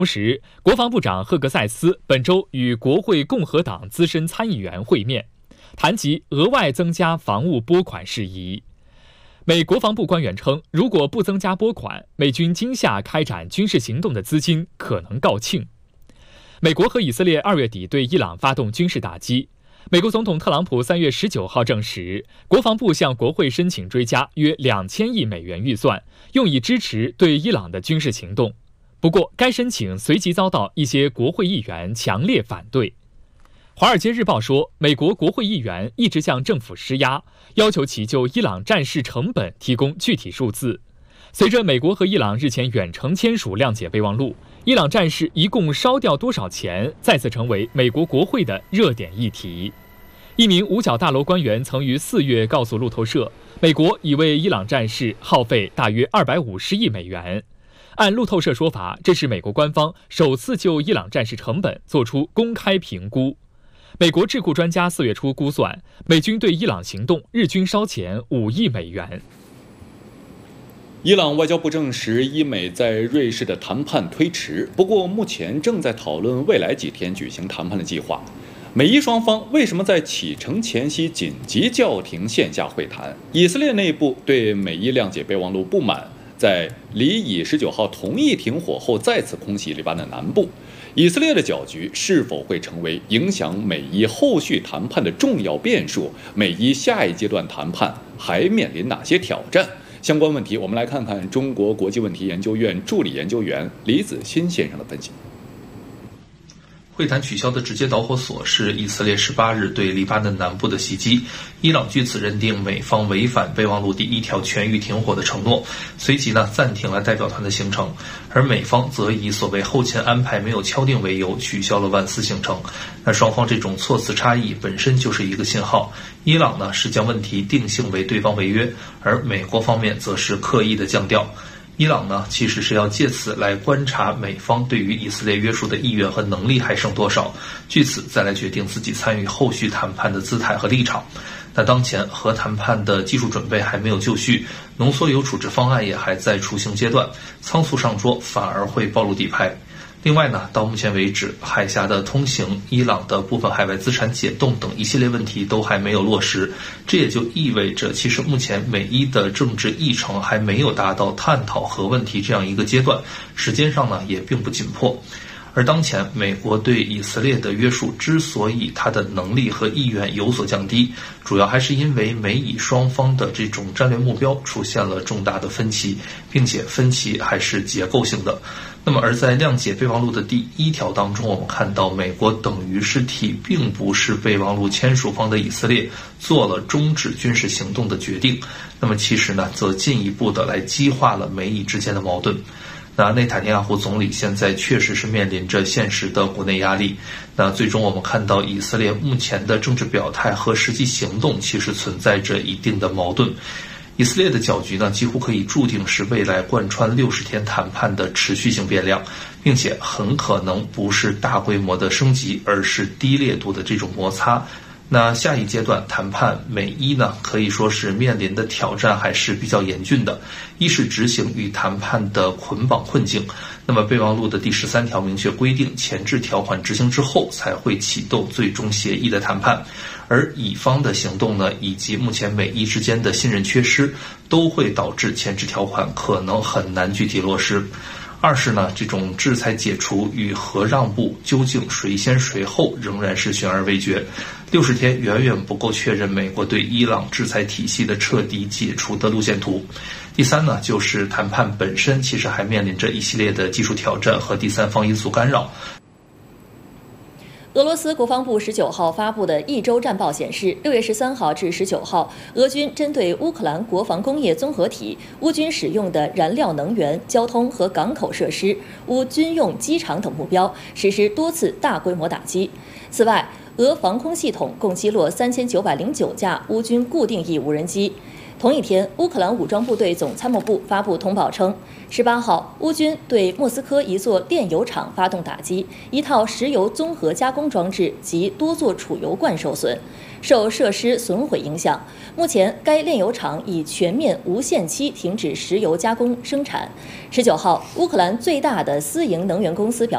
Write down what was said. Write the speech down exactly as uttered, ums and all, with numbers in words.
同时，国防部长赫格塞斯本周与国会共和党资深参议员会面，谈及额外增加防务拨款事宜。美国防部官员称，如果不增加拨款，美军今夏开展军事行动的资金可能告罄。美国和以色列二月底对伊朗发动军事打击。美国总统特朗普三月十九号证实，国防部向国会申请追加约两千亿美元预算，用以支持对伊朗的军事行动。不过，该申请随即遭到一些国会议员强烈反对。《华尔街日报》说，美国国会议员一直向政府施压，要求其就伊朗战事成本提供具体数字。随着美国和伊朗日前远程签署谅解备忘录，伊朗战事一共烧掉多少钱，再次成为美国国会的热点议题。一名五角大楼官员曾于四月告诉路透社，美国已为伊朗战事耗费大约二百五十亿美元。按路透社说法，这是美国官方首次就伊朗战事成本做出公开评估。美国智库专家四月初估算，美军对伊朗行动日均烧钱五亿美元。 伊朗外交部证实，伊美在瑞士的谈判推迟，不过目前正在讨论未来几天举行谈判的计划。美伊双方为什么在启程前夕紧急叫停线下会谈？以色列内部对美伊谅解备忘录不满，在黎以十九号同意停火后再次空袭黎巴嫩南部。以色列的搅局是否会成为影响美伊后续谈判的重要变数？美伊下一阶段谈判还面临哪些挑战？相关问题，我们来看看中国国际问题研究院助理研究员李子欣先生的分析。 会谈取消的直接导火索是以色列十八日对黎巴嫩南部的袭击，伊朗据此认定美方违反备忘录第一条全域停火的承诺，随即呢暂停了代表团的行程，而美方则以所谓后勤安排没有敲定为由取消了万斯行程。那双方这种措辞差异本身就是一个信号，伊朗呢是将问题定性为对方违约，而美国方面则是刻意的降调。伊朗呢，其实是要借此来观察美方对于以色列约束的意愿和能力还剩多少，据此再来决定自己参与后续谈判的姿态和立场。那当前核谈判的技术准备还没有就绪，浓缩铀处置方案也还在雏形阶段，仓促上桌反而会暴露底牌。另外呢，到目前为止，海峡的通行、伊朗的部分海外资产解冻等一系列问题都还没有落实，这也就意味着，其实目前美伊的政治议程还没有达到探讨核问题这样一个阶段，时间上呢也并不紧迫。而当前美国对以色列的约束之所以它的能力和意愿有所降低，主要还是因为美以双方的这种战略目标出现了重大的分歧，并且分歧还是结构性的。那么而在谅解备忘录的第一条当中，我们看到美国等于是替并不是备忘录签署方的以色列做了终止军事行动的决定，那么其实呢则进一步的来激化了美以之间的矛盾。那内塔尼亚胡总理现在确实是面临着现实的国内压力，那最终我们看到以色列目前的政治表态和实际行动其实存在着一定的矛盾。以色列的搅局呢，几乎可以注定是未来贯穿六十天谈判的持续性变量，并且很可能不是大规模的升级，而是低烈度的这种摩擦。那下一阶段谈判，美伊呢可以说是面临的挑战还是比较严峻的。一是执行与谈判的捆绑困境，那么备忘录的第十三条明确规定，前置条款执行之后才会启动最终协议的谈判。而乙方的行动呢，以及目前美伊之间的信任缺失，都会导致前置条款可能很难具体落实。二是呢，这种制裁解除与核让步究竟谁先谁后仍然是悬而未决，六十天远远不够确认美国对伊朗制裁体系的彻底解除的路线图。第三呢，就是谈判本身其实还面临着一系列的技术挑战和第三方因素干扰。 俄罗斯国防部十九号发布的一周战报显示，六月十三号至十九号，俄军针对乌克兰国防工业综合体、乌军使用的燃料能源、交通和港口设施、乌军用机场等目标实施多次大规模打击。此外，俄防空系统共击落三千九百零九架乌军固定翼无人机。同一天，乌克兰武装部队总参谋部发布通报称，十八号，乌军对莫斯科一座炼油厂发动打击，一套石油综合加工装置及多座储油罐受损。受设施损毁影响，目前该炼油厂已全面无限期停止石油加工生产。十九号，乌克兰最大的私营能源公司表